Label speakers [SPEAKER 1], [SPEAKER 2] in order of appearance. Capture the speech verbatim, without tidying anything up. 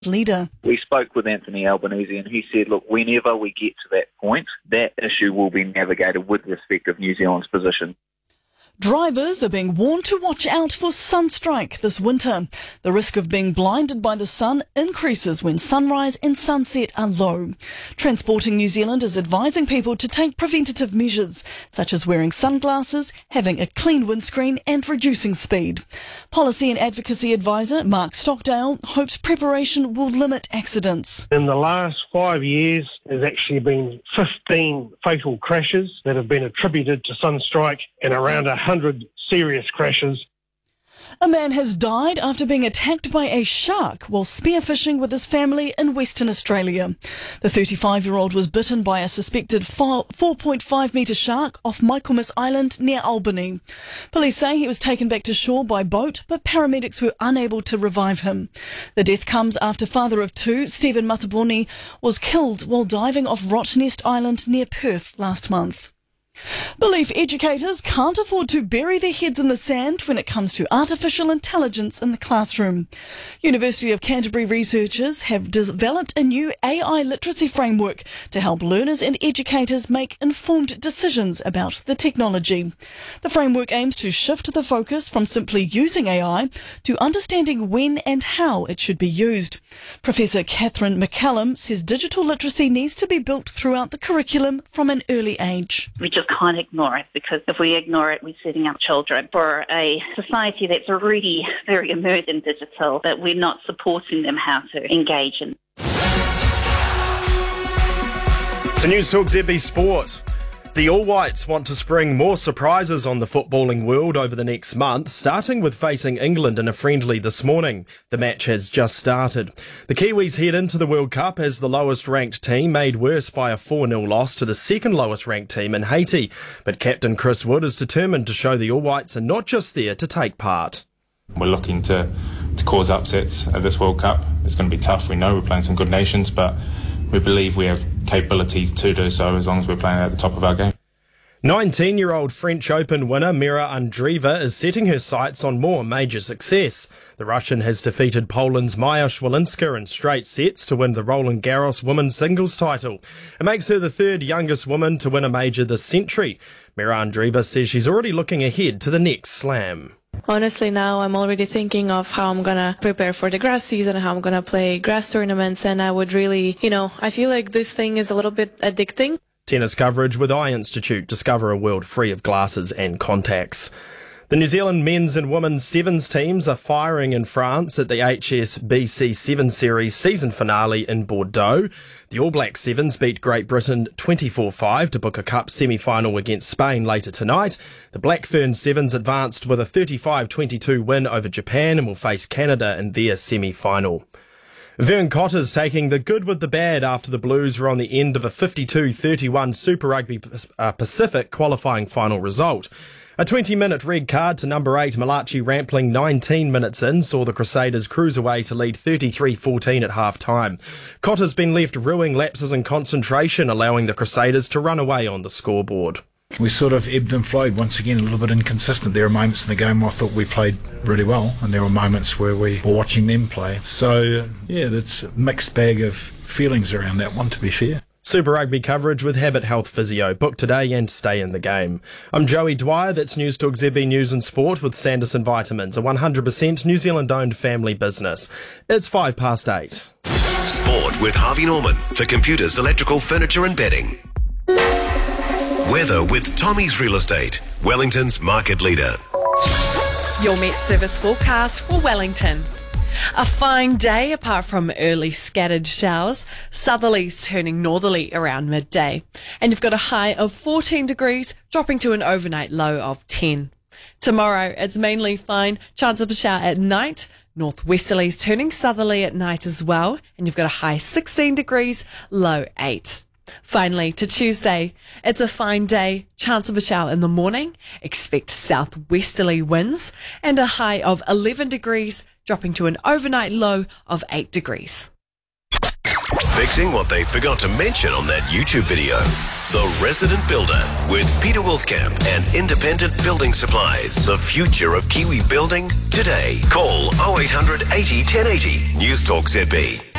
[SPEAKER 1] leader.
[SPEAKER 2] We spoke with Anthony Albanese and he said, look, whenever we get to that point, that issue will be navigated with respect of New Zealand's position.
[SPEAKER 1] Drivers are being warned to watch out for sunstrike this winter. The risk of being blinded by the sun increases when sunrise and sunset are low. Transporting New Zealand is advising people to take preventative measures, such as wearing sunglasses, having a clean windscreen and reducing speed. Policy and Advocacy Advisor Mark Stockdale hopes preparation will limit accidents.
[SPEAKER 3] In the last five years, there's actually been fifteen fatal crashes that have been attributed to sunstrike and around one hundred serious crashes.
[SPEAKER 1] A man has died after being attacked by a shark while spearfishing with his family in Western Australia. The thirty-five-year-old was bitten by a suspected four point five metre shark off Michaelmas Island near Albany. Police say he was taken back to shore by boat, but paramedics were unable to revive him. The death comes after father of two, Stephen Mataboni, was killed while diving off Rottnest Island near Perth last month. Belief educators can't afford to bury their heads in the sand when it comes to artificial intelligence in the classroom. University of Canterbury researchers have developed a new A I literacy framework to help learners and educators make informed decisions about the technology. The framework aims to shift the focus from simply using A I to understanding when and how it should be used. Professor Catherine McCallum says digital literacy needs to be built throughout the curriculum from an early age.
[SPEAKER 4] We just can't ignore it, because if we ignore it, we're setting up children for a society that's already very immersed in digital, but we're not supporting them how to engage in.
[SPEAKER 5] To News Talk Z B Sport. The All Whites want to spring more surprises on the footballing world over the next month, starting with facing England in a friendly this morning. The match has just started. The Kiwis head into the World Cup as the lowest-ranked team, made worse by a four nil loss to the second lowest-ranked team in Haiti. But captain Chris Wood is determined to show the All Whites are not just there to take part.
[SPEAKER 6] We're looking to, to cause upsets at this World Cup. It's going to be tough, we know, we're playing some good nations, but we believe we have capabilities to do so as long as we're playing at the top of our game.
[SPEAKER 5] nineteen-year-old French Open winner Mira Andreeva is setting her sights on more major success. The Russian has defeated Poland's Maja Swialinska in straight sets to win the Roland Garros women's singles title. It makes her the third youngest woman to win a major this century. Mira Andreeva says she's already looking ahead to the next slam.
[SPEAKER 7] Honestly, now I'm already thinking of how I'm going to prepare for the grass season, how I'm going to play grass tournaments, and I would really, you know, I feel like this thing is a little bit addicting.
[SPEAKER 5] Tennis coverage with Eye Institute. Discover a world free of glasses and contacts. The New Zealand men's and women's sevens teams are firing in France at the H S B C seven Series season finale in Bordeaux. The All Black Sevens beat Great Britain twenty-four five to book a cup semi-final against Spain later tonight. The Black Fern Sevens advanced with a thirty-five twenty-two win over Japan and will face Canada in their semi-final. Vern Cotter's taking the good with the bad after the Blues were on the end of a fifty-two thirty-one Super Rugby Pacific qualifying final result. A twenty-minute red card to number eight Malachi Rampling nineteen minutes in saw the Crusaders cruise away to lead thirty-three fourteen at half-time. Cotter's been left rueing lapses in concentration, allowing the Crusaders to run away on the scoreboard.
[SPEAKER 8] We sort of ebbed and flowed, once again a little bit inconsistent. There were moments in the game where I thought we played really well, and there were moments where we were watching them play. So, yeah, that's a mixed bag of feelings around that one, to be fair.
[SPEAKER 5] Super Rugby coverage with Habit Health Physio. Book today and stay in the game. I'm Joey Dwyer, that's News Talk Z B News and Sport with Sanderson Vitamins, a one hundred percent New Zealand-owned family business. It's five past eight.
[SPEAKER 9] Sport with Harvey Norman for computers, electrical, furniture and bedding. Weather with Tommy's Real Estate, Wellington's market leader.
[SPEAKER 10] Your Met Service forecast for Wellington. A fine day apart from early scattered showers, southerlies turning northerly around midday. And you've got a high of fourteen degrees, dropping to an overnight low of ten. Tomorrow, it's mainly fine, chance of a shower at night. Northwesterlies turning southerly at night as well. And you've got a high sixteen degrees, low eight. Finally, to Tuesday, it's a fine day, chance of a shower in the morning, expect southwesterly winds, and a high of eleven degrees, dropping to an overnight low of eight degrees.
[SPEAKER 9] Fixing what they forgot to mention on that YouTube video. The Resident Builder with Peter Wolfcamp and Independent Building Supplies. The future of Kiwi building today. Call oh eight hundred eighty ten eighty. News Talk Z B.